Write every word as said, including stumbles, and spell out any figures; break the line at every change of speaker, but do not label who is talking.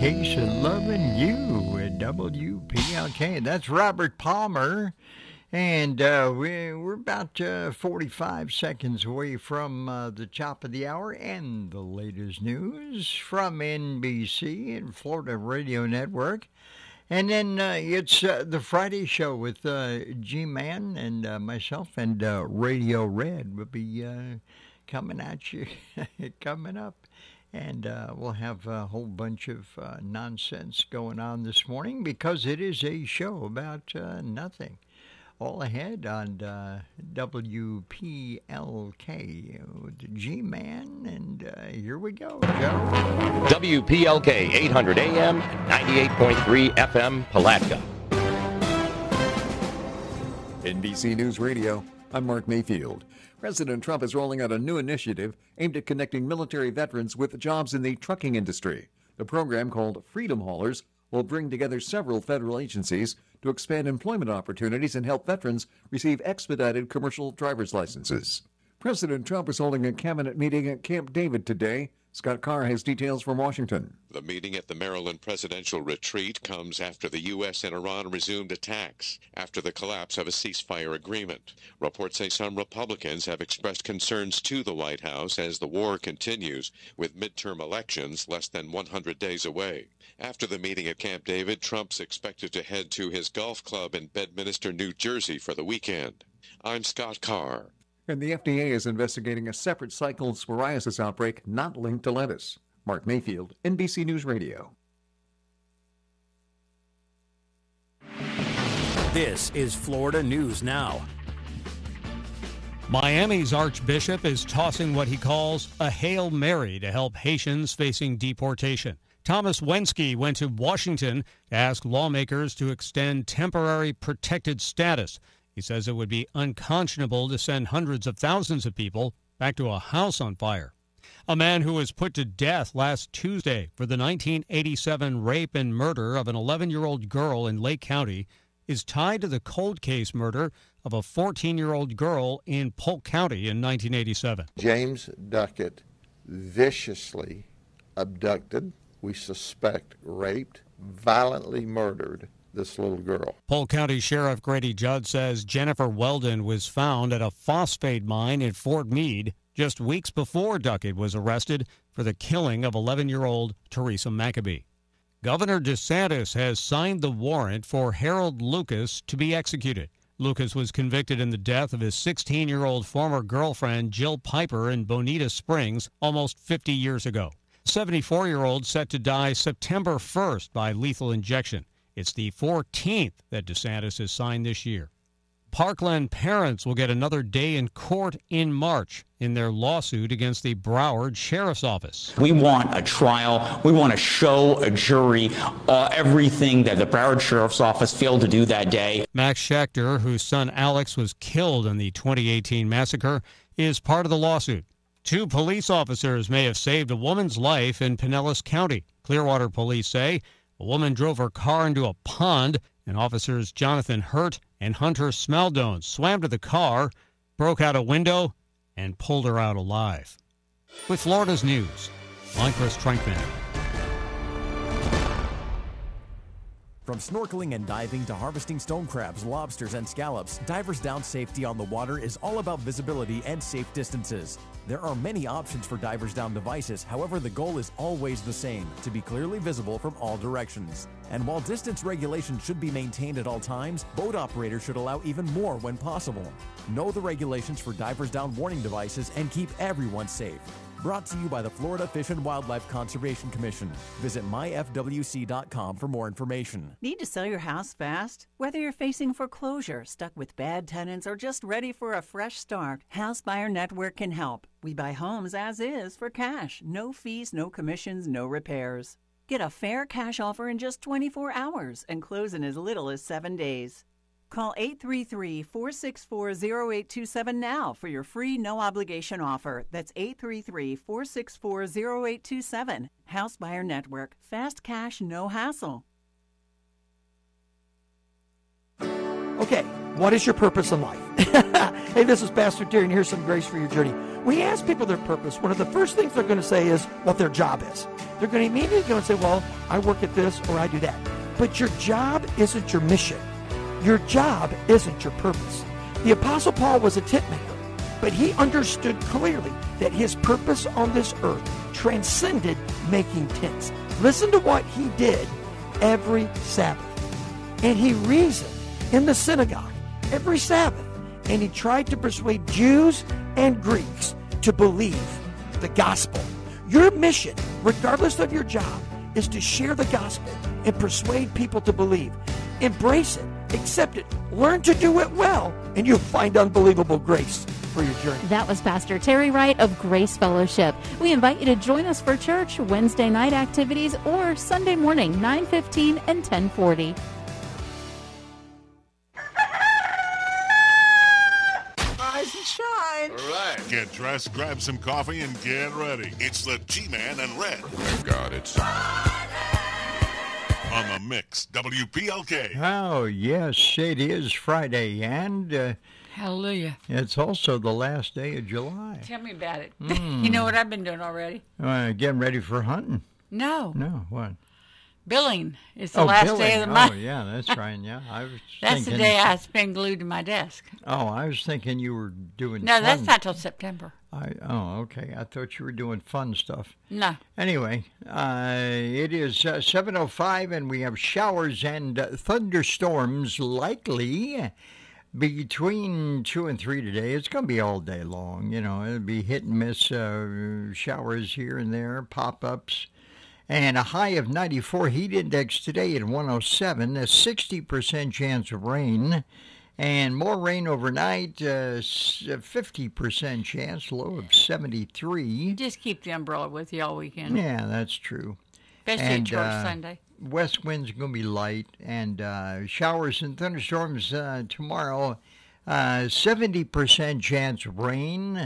Case of Loving You at W P L K. That's Robert Palmer. And uh, we, we're about uh, forty-five seconds away from uh, the top of the hour and the latest news from N B C and Florida Radio Network. And then uh, it's uh, the Friday show with uh, G-Man and uh, myself, and uh, Radio Red will be uh, coming at you, coming up. And uh, we'll have a whole bunch of uh, nonsense going on this morning because it is a show about uh, nothing. All ahead on uh, W P L K with G-Man, and uh, here we go, Joe.
W P L K eight hundred A M, ninety-eight point three F M, Palatka.
N B C News Radio, I'm Mark Mayfield. President Trump is rolling out a new initiative aimed at connecting military veterans with jobs in the trucking industry. The program, called Freedom Haulers, will bring together several federal agencies to expand employment opportunities and help veterans receive expedited commercial driver's licenses. President Trump is holding a cabinet meeting at Camp David today. Scott Carr has details from Washington.
The meeting at the Maryland Presidential Retreat comes after the U S and Iran resumed attacks after the collapse of a ceasefire agreement. Reports say some Republicans have expressed concerns to the White House as the war continues, with midterm elections less than one hundred days away. After the meeting at Camp David, Trump's expected to head to his golf club in Bedminster, New Jersey for the weekend. I'm Scott Carr.
And the F D A is investigating a separate cyclosporiasis outbreak not linked to lettuce. Mark Mayfield, N B C News Radio.
This is Florida News Now.
Miami's Archbishop is tossing what he calls a Hail Mary to help Haitians facing deportation. Thomas Wensky went to Washington to ask lawmakers to extend temporary protected status. He says it would be unconscionable to send hundreds of thousands of people back to a house on fire. A man who was put to death last Tuesday for the nineteen eighty-seven rape and murder of an eleven-year-old girl in Lake County is tied to the cold case murder of a fourteen-year-old girl in Polk County in nineteen eighty-seven.
James Duckett viciously abducted, we suspect raped, violently murdered this little girl.
Polk County Sheriff Grady Judd says Jennifer Weldon was found at a phosphate mine in Fort Meade just weeks before Duckett was arrested for the killing of eleven-year-old Teresa Maccabee. Governor DeSantis has signed the warrant for Harold Lucas to be executed. Lucas was convicted in the death of his sixteen-year-old former girlfriend Jill Piper in Bonita Springs almost fifty years ago. seventy-four-year-old set to die September first by lethal injection. It's the fourteenth that DeSantis has signed this year. Parkland parents will get another day in court in March in their lawsuit against the Broward Sheriff's Office.
We want a trial. We want to show a jury uh, everything that the Broward Sheriff's Office failed to do that day.
Max Schechter, whose son Alex was killed in the twenty eighteen massacre, is part of the lawsuit. Two police officers may have saved a woman's life in Pinellas County. Clearwater police say a woman drove her car into a pond, and officers Jonathan Hurt and Hunter Smaldone swam to the car, broke out a window, and pulled her out alive. With Florida's news, I'm Chris Trankman.
From snorkeling and diving to harvesting stone crabs, lobsters, and scallops, Divers Down safety on the water is all about visibility and safe distances. There are many options for Divers Down devices, however the goal is always the same, to be clearly visible from all directions. And while distance regulations should be maintained at all times, boat operators should allow even more when possible. Know the regulations for Divers Down warning devices and keep everyone safe. Brought to you by the Florida Fish and Wildlife Conservation Commission. Visit my f w c dot com for more information.
Need to sell your house fast? Whether you're facing foreclosure, stuck with bad tenants, or just ready for a fresh start, House Buyer Network can help. We buy homes as is for cash. No fees, no commissions, no repairs. Get a fair cash offer in just twenty-four hours and close in as little as seven days. Call eight three three, four six four, zero eight two seven now for your free no-obligation offer. That's eight three three, four six four, zero eight two seven. House Buyer Network. Fast cash, no hassle.
Okay, what is your purpose in life? Hey, this is Pastor Terry, and here's some grace for your journey. When you ask people their purpose, one of the first things they're going to say is what their job is. They're going to immediately go and say, well, I work at this or I do that. But your job isn't your mission. Your job isn't your purpose. The Apostle Paul was a tent maker, but he understood clearly that his purpose on this earth transcended making tents. Listen to what he did every Sabbath. And he reasoned in the synagogue every Sabbath, and he tried to persuade Jews and Greeks to believe the gospel. Your mission, regardless of your job, is to share the gospel and persuade people to believe. Embrace it, accept it, learn to do it well, and you'll find unbelievable grace for your journey.
That was Pastor Terry Wright of Grace Fellowship. We invite you to join us for church, Wednesday night activities, or Sunday morning, nine fifteen and ten forty.
Rise and shine.
All right. Get dressed, grab some coffee, and get ready. It's the G-Man and Red.
Thank God it's
on the Mix, W P L K.
Oh, yes, it is Friday, and uh,
hallelujah.
It's also the last day of July.
Tell me about it.
Mm.
You know what I've been doing already?
Uh, getting ready for hunting.
No.
No, what?
Billing. It's the
oh,
last
billing.
day of the month.
Oh, yeah, that's right. Yeah, I was
That's
thinking,
the day I spend glued to my desk.
Oh, I was thinking you were doing
No,
fun.
that's not till September.
I Oh, okay. I thought you were doing fun stuff.
No.
Anyway, uh, it is uh, seven oh five, and we have showers and uh, thunderstorms likely between two and three today. It's going to be all day long. You know, it'll be hit and miss uh, showers here and there, pop-ups. And a high of ninety-four, heat index today at one oh seven, a sixty percent chance of rain. And more rain overnight, uh, fifty percent chance, low of seventy-three.
Just keep the umbrella with you all weekend.
Yeah, that's true.
Especially
and,
at church
uh,
Sunday.
West wind's going to be light, and uh, showers and thunderstorms uh, tomorrow. Uh, seventy percent chance of rain.